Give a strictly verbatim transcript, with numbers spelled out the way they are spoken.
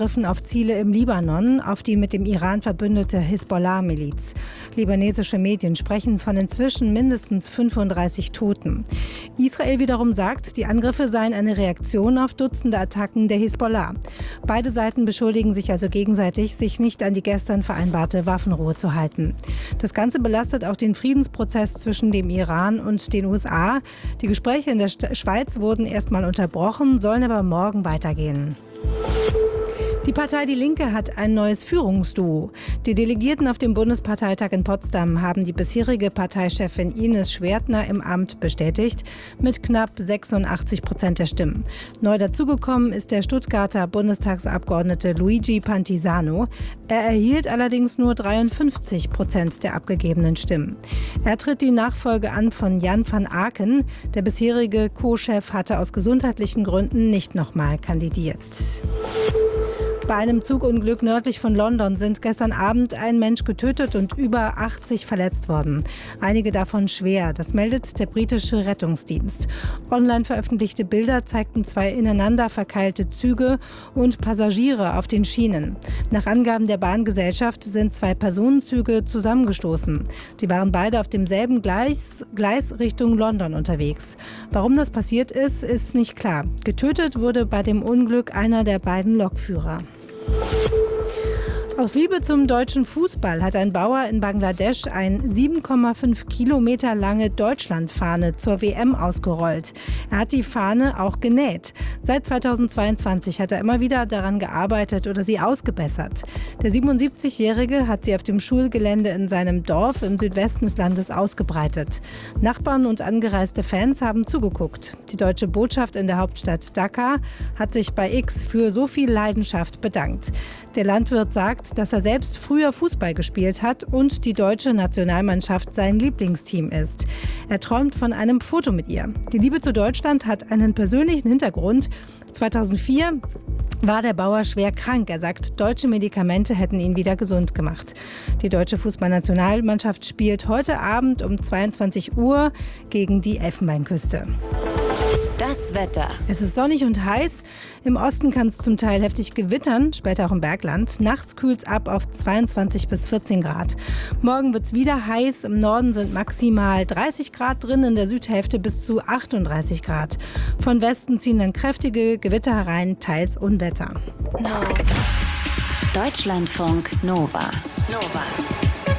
Angriffen auf Ziele im Libanon, auf die mit dem Iran verbündete Hisbollah-Miliz. Libanesische Medien sprechen von inzwischen mindestens fünfunddreißig Toten. Israel wiederum sagt, die Angriffe seien eine Reaktion auf Dutzende Attacken der Hisbollah. Beide Seiten beschuldigen sich also gegenseitig, sich nicht an die gestern vereinbarte Waffenruhe zu halten. Das Ganze belastet auch den Friedensprozess zwischen dem Iran und den U S A. Die Gespräche in der Schweiz wurden erstmal unterbrochen, sollen aber morgen weitergehen. Die Partei Die Linke hat ein neues Führungsduo. Die Delegierten auf dem Bundesparteitag in Potsdam haben die bisherige Parteichefin Ines Schwertner im Amt bestätigt, mit knapp sechsundachtzig Prozent der Stimmen. Neu dazugekommen ist der Stuttgarter Bundestagsabgeordnete Luigi Pantisano. Er erhielt allerdings nur dreiundfünfzig Prozent der abgegebenen Stimmen. Er tritt die Nachfolge an von Jan van Aken. Der bisherige Co-Chef hatte aus gesundheitlichen Gründen nicht nochmal kandidiert. Bei einem Zugunglück nördlich von London sind gestern Abend ein Mensch getötet und über achtzig verletzt worden. Einige davon schwer, das meldet der britische Rettungsdienst. Online veröffentlichte Bilder zeigten zwei ineinander verkeilte Züge und Passagiere auf den Schienen. Nach Angaben der Bahngesellschaft sind zwei Personenzüge zusammengestoßen. Sie waren beide auf demselben Gleis, Gleis Richtung London unterwegs. Warum das passiert ist, ist nicht klar. Getötet wurde bei dem Unglück einer der beiden Lokführer. Aus Liebe zum deutschen Fußball hat ein Bauer in Bangladesch eine sieben Komma fünf Kilometer lange Deutschlandfahne zur W M ausgerollt. Er hat die Fahne auch genäht. Seit zweitausendzweiundzwanzig hat er immer wieder daran gearbeitet oder sie ausgebessert. Der siebenundsiebzigjährige hat sie auf dem Schulgelände in seinem Dorf im Südwesten des Landes ausgebreitet. Nachbarn und angereiste Fans haben zugeguckt. Die deutsche Botschaft in der Hauptstadt Dhaka hat sich bei X für so viel Leidenschaft bedankt. Der Landwirt sagt, dass er selbst früher Fußball gespielt hat und die deutsche Nationalmannschaft sein Lieblingsteam ist. Er träumt von einem Foto mit ihr. Die Liebe zu Deutschland hat einen persönlichen Hintergrund. zweitausendvier war der Bauer schwer krank. Er sagt, deutsche Medikamente hätten ihn wieder gesund gemacht. Die deutsche Fußballnationalmannschaft spielt heute Abend um zweiundzwanzig Uhr gegen die Elfenbeinküste. Das Wetter. Es ist sonnig und heiß. Im Osten kann es zum Teil heftig gewittern, später auch im Bergland. Nachts kühlt es ab auf zweiundzwanzig bis vierzehn Grad. Morgen wird es wieder heiß. Im Norden sind maximal dreißig Grad drin, in der Südhälfte bis zu achtunddreißig Grad. Von Westen ziehen dann kräftige Gewitter herein, teils Unwetter. No. Deutschlandfunk Nova. Nova.